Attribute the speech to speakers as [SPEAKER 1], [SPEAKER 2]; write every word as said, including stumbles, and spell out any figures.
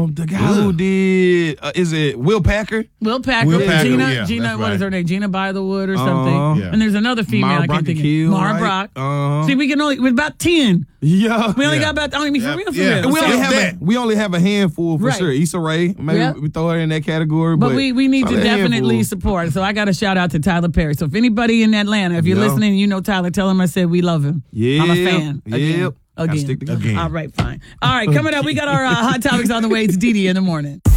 [SPEAKER 1] Um, the guy who did uh, is it Will Packer?
[SPEAKER 2] Will Packer,
[SPEAKER 3] Will Packer,
[SPEAKER 2] Gina,
[SPEAKER 3] yeah,
[SPEAKER 2] Gina,
[SPEAKER 3] that's
[SPEAKER 2] what is
[SPEAKER 3] right.
[SPEAKER 2] her name? Gina by the Wood or something.
[SPEAKER 1] Uh-huh.
[SPEAKER 3] Yeah.
[SPEAKER 2] And there's another female
[SPEAKER 1] Mara
[SPEAKER 2] I can't think
[SPEAKER 1] Brock-Akil,
[SPEAKER 2] of. Mara
[SPEAKER 1] right?
[SPEAKER 2] Brock.
[SPEAKER 1] Uh-huh.
[SPEAKER 2] See, we can only with about ten.
[SPEAKER 1] Yeah,
[SPEAKER 2] We only
[SPEAKER 3] Yeah.
[SPEAKER 2] got about. I mean, for
[SPEAKER 3] Yeah.
[SPEAKER 2] real, for
[SPEAKER 3] Yeah.
[SPEAKER 2] real.
[SPEAKER 1] And we
[SPEAKER 2] So-
[SPEAKER 1] only
[SPEAKER 3] If
[SPEAKER 1] have
[SPEAKER 3] that.
[SPEAKER 1] a, we only have a handful for
[SPEAKER 2] Right.
[SPEAKER 1] sure. Issa Rae, maybe
[SPEAKER 2] Yep.
[SPEAKER 1] we throw her in that category,
[SPEAKER 2] But
[SPEAKER 1] but,
[SPEAKER 2] we, we need to
[SPEAKER 1] only a
[SPEAKER 2] definitely
[SPEAKER 1] handful.
[SPEAKER 2] support. So I got a shout out to Tyler Perry. So if anybody in Atlanta, if you're
[SPEAKER 1] Yeah.
[SPEAKER 2] listening, you know Tyler, tell him I said we love him.
[SPEAKER 1] Yeah,
[SPEAKER 2] I'm a fan.
[SPEAKER 1] Yep.
[SPEAKER 2] Again.
[SPEAKER 1] Gotta
[SPEAKER 2] Again.
[SPEAKER 1] stick together.
[SPEAKER 3] Again.
[SPEAKER 2] All right, fine. All right, coming up, we got our uh, hot topics on the way. It's Dee Dee in the morning.